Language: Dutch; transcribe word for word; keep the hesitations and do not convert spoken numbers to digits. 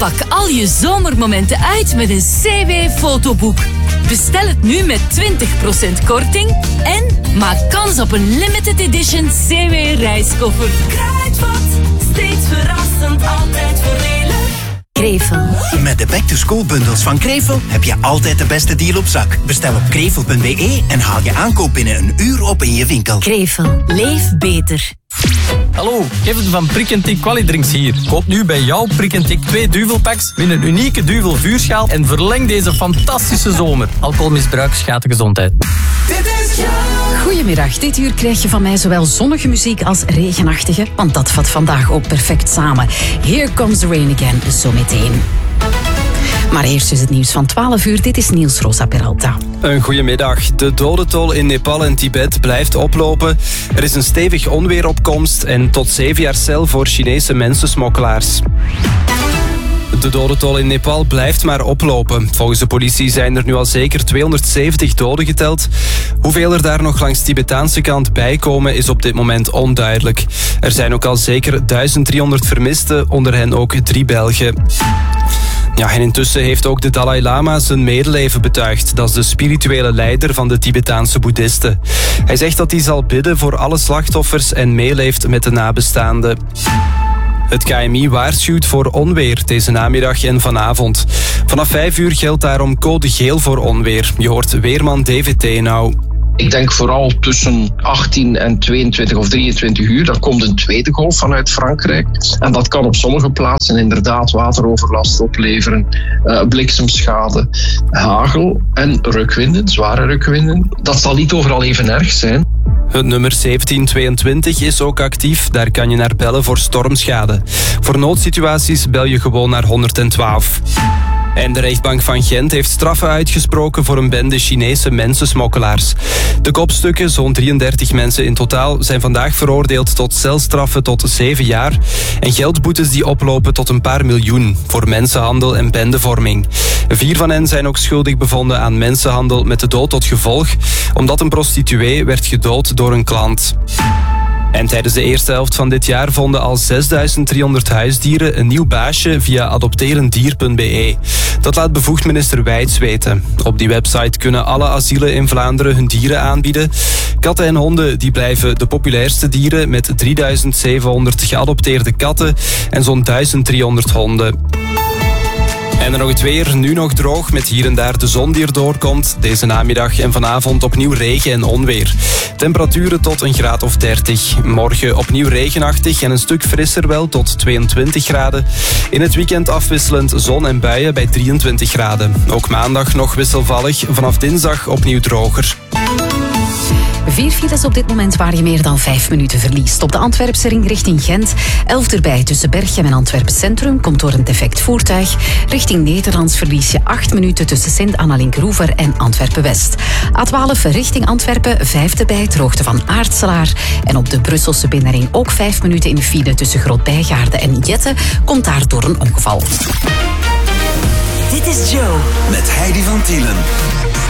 Pak al je zomermomenten uit met een C W-fotoboek. Bestel het nu met twintig procent korting en maak kans op een limited edition C W-reiskoffer. Kruidvat, steeds verrassend, altijd voordelig. Krevel. Met de back-to-school bundels van Krevel heb je altijd de beste deal op zak. Bestel op krevel punt b e en haal je aankoop binnen een uur op in je winkel. Krevel. Leef beter. Hallo, Kevin van Prik en Tik Qualidrinks hier. Koop nu bij jouw Prik en Tik twee duvelpacks, win een unieke duvel vuurschaal en verleng deze fantastische zomer. Alcoholmisbruik schaadt de gezondheid. Goedemiddag, dit uur krijg je van mij zowel zonnige muziek als regenachtige, want dat vat vandaag ook perfect samen. Here Comes the Rain Again, zometeen. Maar eerst is het nieuws van twaalf uur. Dit is Niels Rosa Peralta. Een goedemiddag. De dodentol in Nepal en Tibet blijft oplopen. Er is een stevig onweeropkomst en tot zeven jaar cel voor Chinese mensensmokkelaars. De dodentol in Nepal blijft maar oplopen. Volgens de politie zijn er nu al zeker tweehonderdzeventig doden geteld. Hoeveel er daar nog langs de Tibetaanse kant bij komen is op dit moment onduidelijk. Er zijn ook al zeker duizend driehonderd vermisten, onder hen ook drie Belgen. Ja, en intussen heeft ook de Dalai Lama zijn medeleven betuigd. Dat is de spirituele leider van de Tibetaanse boeddhisten. Hij zegt dat hij zal bidden voor alle slachtoffers en meeleeft met de nabestaanden. Het K M I waarschuwt voor onweer deze namiddag en vanavond. Vanaf vijf uur geldt daarom code geel voor onweer. Je hoort weerman D V T nou. Ik denk vooral tussen achttien en tweeëntwintig of drieëntwintig uur. Dan komt een tweede golf vanuit Frankrijk. En dat kan op sommige plaatsen inderdaad wateroverlast opleveren. Uh, bliksemschade, hagel en rukwinden, zware rukwinden. Dat zal niet overal even erg zijn. Het nummer zeventien tweeëntwintig is ook actief. Daar kan je naar bellen voor stormschade. Voor noodsituaties bel je gewoon naar honderdtwaalf. En de rechtbank van Gent heeft straffen uitgesproken voor een bende Chinese mensensmokkelaars. De kopstukken, zo'n drieëndertig mensen in totaal, zijn vandaag veroordeeld tot celstraffen tot zeven jaar en geldboetes die oplopen tot een paar miljoen voor mensenhandel en bendevorming. Vier van hen zijn ook schuldig bevonden aan mensenhandel met de dood tot gevolg, omdat een prostituee werd gedood door een klant. En tijdens de eerste helft van dit jaar vonden al zesduizend driehonderd huisdieren een nieuw baasje via adopterendier punt b e. Dat laat bevoegd minister Wijts weten. Op die website kunnen alle asielen in Vlaanderen hun dieren aanbieden. Katten en honden die blijven de populairste dieren met drieduizend zevenhonderd geadopteerde katten en zo'n duizend driehonderd honden. En dan nog het weer, nu nog droog met hier en daar de zon die er doorkomt. Deze namiddag en vanavond opnieuw regen en onweer. Temperaturen tot een graad of dertig. Morgen opnieuw regenachtig en een stuk frisser wel tot tweeëntwintig graden. In het weekend afwisselend zon en buien bij drieëntwintig graden. Ook maandag nog wisselvallig, vanaf dinsdag opnieuw droger. Vier files op dit moment waar je meer dan vijf minuten verliest. Op de Antwerpse ring richting Gent. Elf erbij tussen Berchem en Antwerpen Centrum. Komt door een defect voertuig. Richting Nederlands verlies je acht minuten tussen Sint-Annalink-Roever en Antwerpen-West. A twaalf richting Antwerpen. Vijf erbij ter hoogte van Aartselaar. En op de Brusselse binnenring ook vijf minuten in de file tussen Groot-Bijgaarde en Jette. Komt daar door een ongeval. Dit is Joe. Met Heidi van Tielen.